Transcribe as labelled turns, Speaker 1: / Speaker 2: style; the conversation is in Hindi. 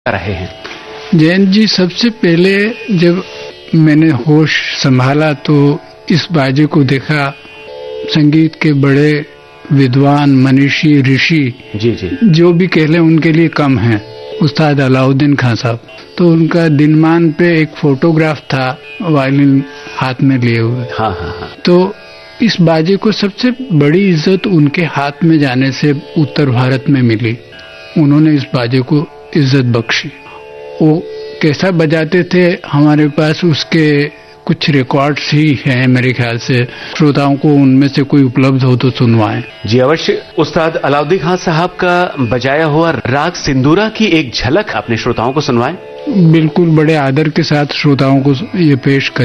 Speaker 1: रहे हैं।
Speaker 2: जयंत जी, सबसे पहले जब मैंने होश संभाला तो इस बाजे को देखा। संगीत के बड़े विद्वान, मनीषी, ऋषि
Speaker 1: जी जी
Speaker 2: जो भी कह लें उनके लिए कम है। उस्ताद अलाउद्दीन खां साहब, तो उनका दिनमान पे एक फोटोग्राफ था वायलिन हाथ में लिए हुए।
Speaker 1: हाँ हाँ हाँ।
Speaker 2: तो इस बाजे को सबसे बड़ी इज्जत उनके हाथ में जाने से उत्तर भारत में मिली। उन्होंने इस बाजे को इज्जत बख्शी। वो कैसा बजाते थे, हमारे पास उसके कुछ रिकॉर्ड्स ही हैं मेरे ख्याल से। श्रोताओं को उनमें से कोई उपलब्ध हो तो सुनवाएं।
Speaker 1: जी अवश्य। उस्ताद अलाउद्दीन खां साहब का बजाया हुआ राग सिंदूरा की एक झलक अपने श्रोताओं को सुनवाएं।
Speaker 2: बिल्कुल, बड़े आदर के साथ श्रोताओं को ये पेश कर